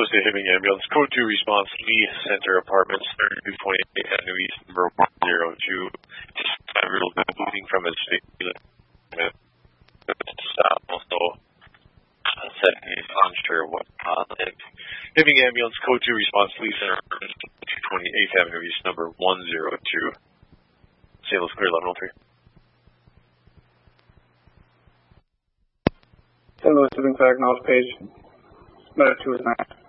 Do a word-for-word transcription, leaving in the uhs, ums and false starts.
State Hibbing Ambulance, code two response, Lee Center Apartments, thirty-two twenty-eight Avenue East, number one zero two. Just a real bit moving from his state. Stop, also, uh, said he's unsure what caused it. Hibbing Ambulance, code two response, Lee Center Apartments, two twenty-eighth Avenue East, number one zero two. Saint Louis Clear, eleven oh three. Saint Louis Hibbing Flag, Knowledge Page, Medic two is nine.